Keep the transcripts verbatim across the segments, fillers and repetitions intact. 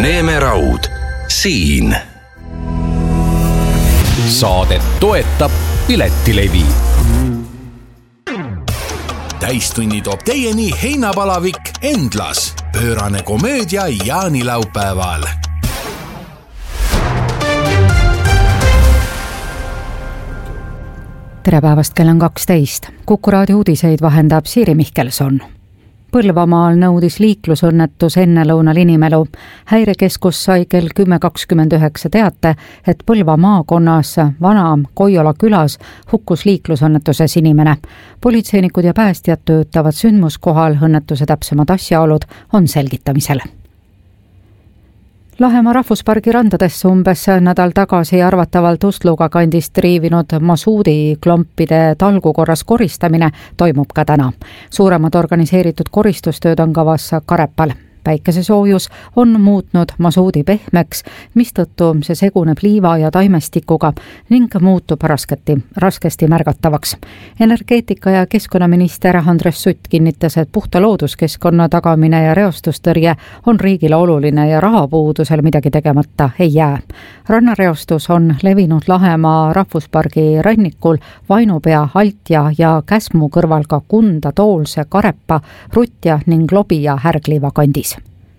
Neeme Raud siin. Saadet toetab Piletilevi. Täistunni toob teieni Heinapalavik Endlas. Pöörane komöödia jaanilaupäeval. Tere päevast, kell on kaksteist. Kuku raadio uudiseid vahendab Siiri Mihkelson. Põlvamaal nõudis liiklusõnnetus ennelõunal inimelu. Häirekeskus sai kell kümme kakskümmend üheksa teate, et Põlva maakonnas Vana Koiola külas hukkus liiklusõnnetuses inimene. Politseinikud ja päästjad töötavad sündmuskohal, õnnetuse täpsemad asjaolud on selgitamisel. Lahemaa rahvuspargi randadesse umbes nädal tagasi arvatavalt Ustluga kandist riivinud masuudi klompide talgukorras koristamine toimub ka täna. Suuremad organiseeritud koristustööd on kavas Karepal. Päikesesoojus on muutnud masuudi pehmeks, mistõttu see seguneb liiva ja taimestikuga ning muutub raskesti, raskesti märgatavaks. Energeetika- ja keskkonnaminister Andres Sutt kinnitas, et puhta looduskeskkonna tagamine ja reostustõrje on riigile oluline ja rahapuudusel midagi tegemata ei jää. Rannareostus on levinud Lahemaa rahvuspargi rannikul Vainupea, Altja ja Käsmu kõrval ka Kunda, Toolse, Karepa, Rutja ning Lobi ja Härgliiva kandis.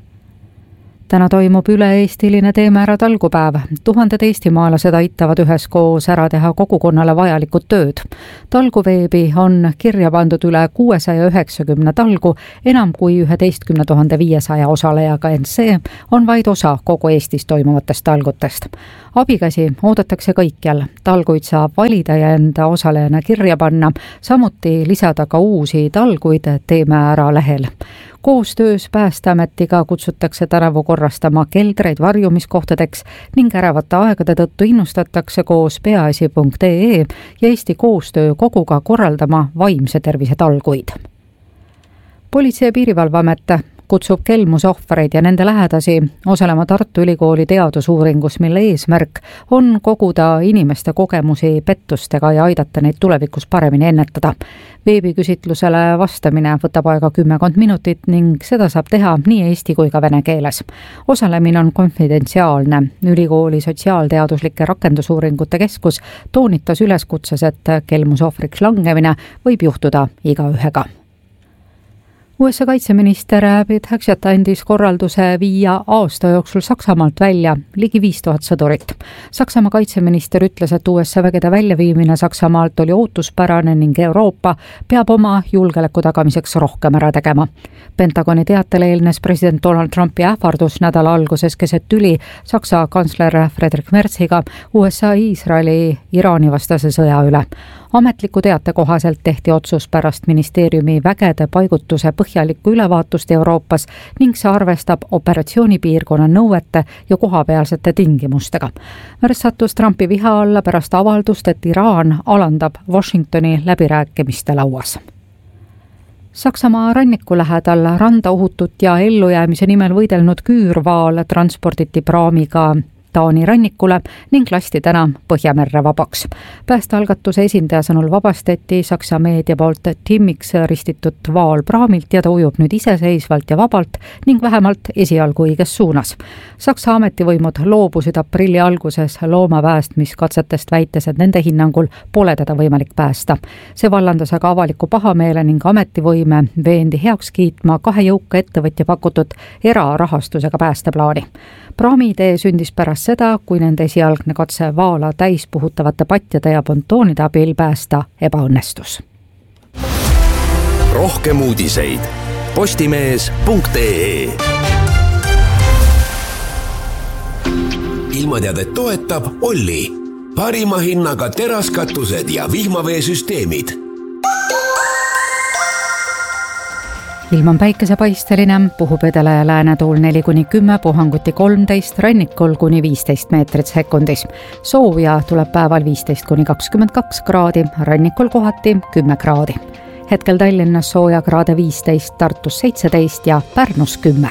Täna toimub üle-eestiline Teeme ära talgupäev. Tuhanded eestimaalased aitavad üheskoos ära teha kogukonnale vajalikud tööd. Talguveebi on kirja pandud üle kuuesaja üheksakümne talgu, enam kui üheteistkümne tuhande viiesaja osalejaga, ent see on vaid osa kogu Eestis toimuvatest talgutest. Abikäsi oodatakse kõikjal. Talguid saab valida ja enda osalejana kirja panna, samuti lisada ka uusi talguid Teeme ära lehel. Koostöös Päästeametiga kutsutakse tänavu korrastama keldreid varjumiskohtadeks ning ärevate aegade tõttu innustatakse koos peaasi punkt ee ja Eesti Koostöökoguga korraldama vaimse tervise talguid. Politsei- ja Piirivalveamet kutsub kelmusohvreid ja nende lähedasi osalema Tartu Ülikooli teadusuuringus, mille eesmärk on koguda inimeste kogemusi pettustega ja aidata neid tulevikus paremini ennetada. Veebiküsitlusele vastamine võtab aega kümmekond minutit ning seda saab teha nii eesti kui ka vene keeles. Osalemine on konfidentsiaalne. Ülikooli sotsiaalteaduslike rakendusuuringute keskus toonitas üleskutses, et kelmusohvriks langemine võib juhtuda igaühega. U S A kaitseminister Pete Hegseth andis korralduse viia aasta jooksul Saksamaalt välja ligi viis tuhat sõdurit. Saksamaa kaitseminister ütles, et U S A vägede väljaviimine Saksamaalt oli ootuspärane ning Euroopa peab oma julgeoleku tagamiseks rohkem ära tegema. Pentagoni teatele eelnes president Donald Trumpi ähvardus nädala alguses keset tüli Saksa kantsler Friedrich Merziga U S A Iisraeli Iraani vastase sõja üle. Ametliku teate kohaselt tehti otsus pärast ministeeriumi vägede paigutuse põhjalikku ülevaatust Euroopas ning see arvestab operatsioonipiirkonna nõuete ja kohapealsete tingimustega. Merz sattus Trumpi viha alla pärast avaldust, et Iraan alandab Washingtoni läbirääkimiste lauas. Saksamaa ranniku lähedal randa uhutut ja ellujäämise nimel võidelnud küürvaal transporditi praamiga Taani rannikule ning lasti täna Põhjamerre vabaks. Päästealgatuse esindaja sõnul vabastati Saksa meedia poolt timmiks ristitud vaal praamilt ja ta ujub nüüd iseseisvalt ja vabalt ning vähemalt esialgu õiges suunas. Saksa ametivõimud loobusid aprilli alguses looma päästmiskatsetest, väites, et nende hinnangul pole teda võimalik päästa. See vallandas aga avaliku pahameele ning ametivõime veendi heaks kiitma kahe jõuka ettevõtja pakutud erarahastusega päästeplaani. Praamiidee sündis pärast seda, kui nende esialgne katse vaala täispuhutavate patjade ja pontoonide abil päästa ebaõnnestus. Rohkem uudiseid postimees punkt ee. Ilmateadet toetab Olli. Parima hinnaga teraskatused ja vihmaveesüsteemid. Ilm on päikesepaisteline, puhub edela ja läänetuul neli kuni kümme, puhanguti kolmteist, rannikul kuni viisteist meetrit sekundis. Soovja tuleb päeval viisteist kuni kakskümmend kaks kraadi, rannikul kohati kümme kraadi. Hetkel Tallinnas sooja kraade viisteist, Tartus seitseteist ja Pärnus kümme.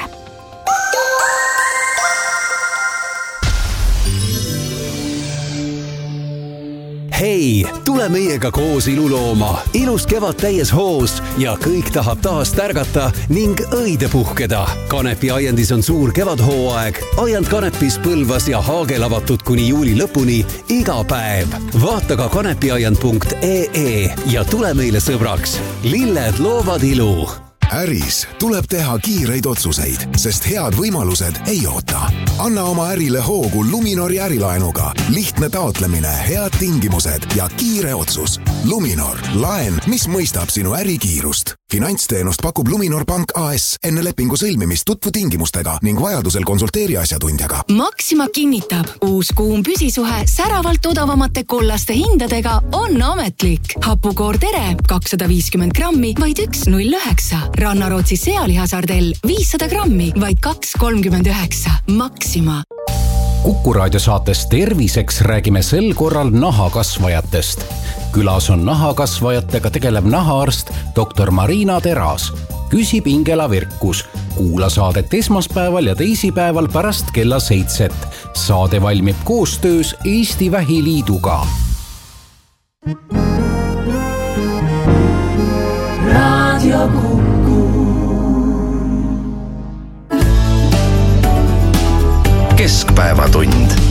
Hei! hei, tule meiega koos ilu looma. Ilus kevad täies hoos ja kõik tahab taas tärgata ning õide puhkeda. Kanepi aiandis on suur kevadhooaeg. Aiand Kanepis, Põlvas ja Haagel avatud kuni juuli lõpuni iga päev. Vaata ka kanepiaiand punkt ee ja tule meile sõbraks. Lilled loovad ilu. Äris tuleb teha kiireid otsuseid, sest head võimalused ei oota. Anna oma ärile hoogu Luminori ärilaenuga. Lihtne taotlemine, head tingimused ja kiire otsus. Luminor, laen, mis mõistab sinu ärikiirust. Finantsteenust pakub Luminor Pank A S. Enne lepingu sõlmimist tutvu tingimustega ning vajadusel konsulteeri asjatundjaga. Maxima kinnitab, uus kuum püsisuhe säravalt odavamate kollaste hindadega on ametlik. Hapukoor Tere kakssada viiskümmend grammi, vaid üks null üheksa. Rannarootsi sealihasardell viissada grammi, vaid kaks kolmkümmend üheksa. Maxima. Kuku raadio saates Terviseks räägime sel korral nahakasvajatest. Külas on nahakasvajatega tegelev nahaarst doktor Marina Teras. Küsib Ingela Virkus. Kuula saadet esmaspäeval ja teisipäeval pärast kella seitset. Saade valmib koostöös Eesti Vähiliiduga. Raadio Kuku. Keskpäevatund.